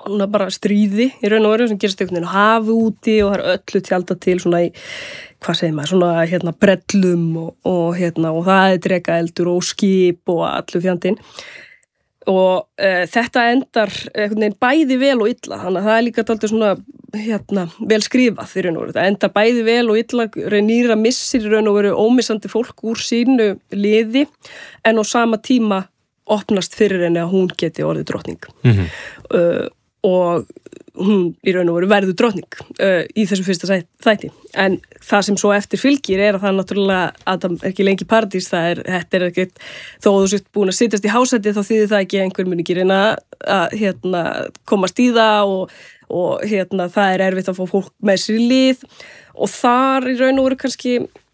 svona bara stríði í raun og veru sem gerist einhvern veginn á hafi úti og það öllu tjaldað til svona í, hvað segir maður, svona brellum og það drekaeldur og skip og allur fjandinn. Og þetta endar einhvern veginn bæði vel og illa, þannig að það líka dálítið svona vel skrifað í raun og veru. Það endar bæði vel og illa, Rhaenyra missir í raun og veru ómissandi fólk úr sínu liði en á sama tíma opnast fyrir henni að hún geti orðið drottning. Og hún í raun og veru verður drottning í þessum fyrsta þætti. En það sem svo eftir fylgir að það náttúrulega að það ekki lengi paradís, þetta ekkert, þó þú sért búin að sittast í hásæti þá þýðir það ekki að einhver mun ekki reyna að komast í það og það erfitt að fá fólk með sér í lið og þar í raun og veru kannski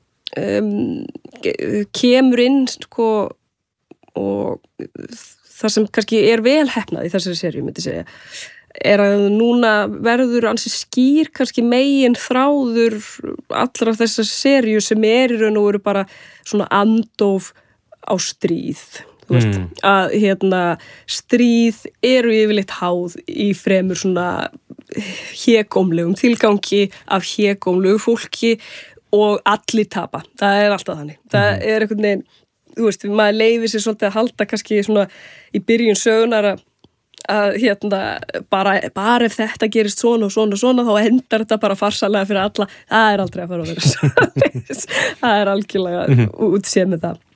kemur inn sko og það sem kannski vel heppnað í þessari seríu myndi segja að núna verður ansi skýr kannski megin þráður allra þessar seríu sem í raun og veru bara svona andóf á stríð. Þú veist, að stríð eru yfirleitt háð í fremur svona hégómlegum tilgangi af hégómlegu fólki og allir tapa. Það alltaf þannig. Það einhvern veginn, þú veist, maður leyfir sér svolítið að halda kannski svona í byrjun sögunar að bara ef þetta gerist svona og svona og svona þá endar þetta bara farsalega fyrir alla. Það aldrei að fara að vera svo. Það algjörlega útséð með það.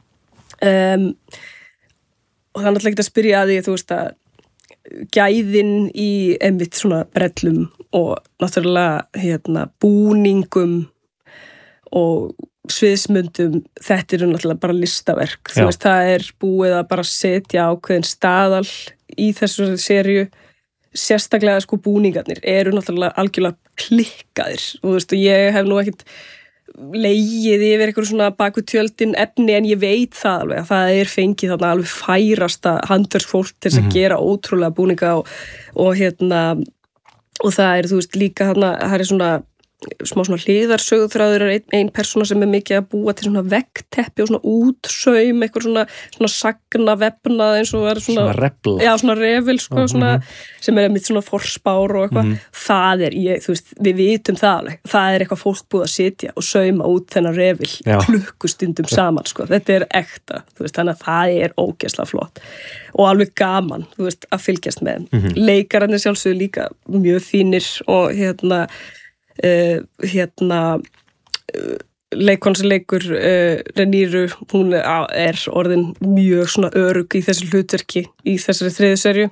Og það náttúrulega ekki að spyrja að því, þú veist, að gæðin í einmitt svona brellum og náttúrulega búningum og sviðsmyndum, þetta náttúrulega bara listaverk. Þú veist, það búið að bara setja ákveðin staðal í þessu seríu, sérstaklega sko búningarnir eru náttúrulega algjörlega klikkaðir og þú veist, og ég hef nú ekkert legið yfir eitthvað svona baku tjöldin efni en ég veit það alveg að það fengið þarna alveg færasta handverksfólk til þess að gera ótrúlega búninga og það þú veist, líka þarna, það svona smá svona hliðarsöguþráður ein persóna sem mikið að búa til svona veggteppi og svona útsaum eitthvað svona sagna vefnað eins og svona refla. Já, svona refil sko, svona, sem mitt svona forspár og eitthvað. Það þú veist, við vitum það alveg. Það eitthvað fólk búið að sitja og sauma út þennan refil klukkustundum saman sko. Þetta ekta, þú veist, þannig að það ógeðslega flott og alveg gaman, þú veist, að fylgjast með. Leikararnir sjálfsögðu líka mjög fínir og leikon sem leikur Rhaenyru, hún orðin mjög svona örugg í þessu hlutverki í þessari þriðju seríu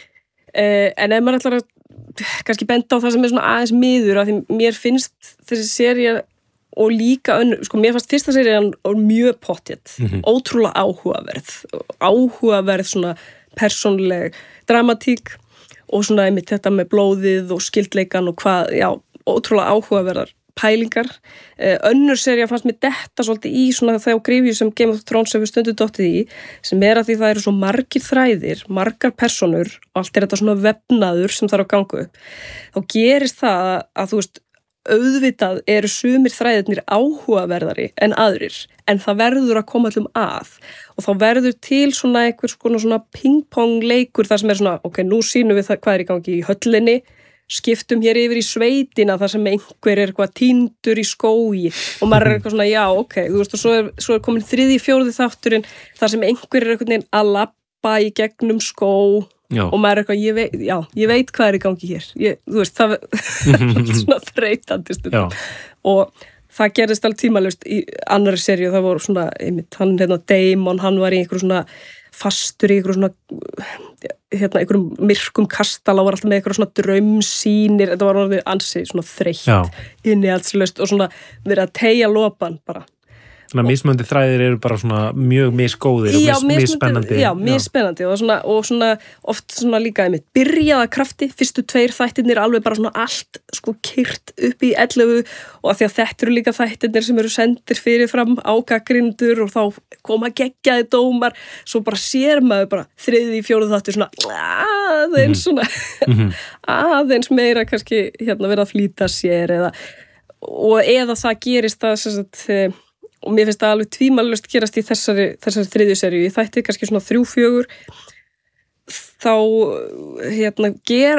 en ef maður ætlar að kannski benda á það sem svona aðeins miður af því mér finnst þessi sería og líka sko mér fannst fyrsta serían mjög pottþétt, ótrúlega áhugaverð svona persónuleg dramatík og svona einmitt þetta með blóðið og skyldleikan og hvað, ótrúlega áhugaverðar pælingar. Önnur sería fannst mér detta svolítið í svona þá gryfju sem Game of Thrones hefur stundu dottið í, sem að því það eru svo margir þræðir, margar persónur og allt þetta svona vefnaður sem þarf að ganga upp. Þá gerist það að þú veist, auðvitað eru sumir þræðirnir áhugaverðari en aðrir, en það verður að koma allum að og þá verður til svona einhver svona ping-pong leikur þar sem svona, ok, nú sýnum við það hvað í gangi í höllinni, skiptum hér yfir í sveitina þar sem einhver eitthvað týndur í skógi og maður eitthvað svona, já, ok, þú veist, og svo komin 3., 4. þátturinn þar sem einhver einhvern veginn að labba í gegnum skó og maður eitthvað, ég veit hvað í gangi hér. Þú veist, það svona þreytandi stundum. Og það gerðist alveg tímalaust í annarri seríu, það voru svona, einmitt, hann Daemon, hann var í einhverju svona fastur í einhverju svona einhverjum myrkum kastala og var alltaf með einhverju svona draumsýnir, þetta var orðið ansi svona þreytt innihaldslaust og svona verið að teygja lopan bara. Svona mismunandi þræðir eru bara svona mjög misgóðir og misspennandi. Já, misspennandi og svona oft svona líka einmitt byrjaða krafti, fyrstu 2 þættirnir alveg bara svona allt sko kyrt upp í 11 og að því að þetta eru líka þættirnir sem eru sendir fyrirfram á gagnrýnendur og þá koma geggjaði dómar, svo bara sér maður bara 3., 4. þáttur svona aðeins meira kannski verið að flýta sér eða það gerist það sem sagt og mér finnst það alveg tvímælalaust gerast í þessari 3. seríu, í þætti kannski svona 3, 4 þá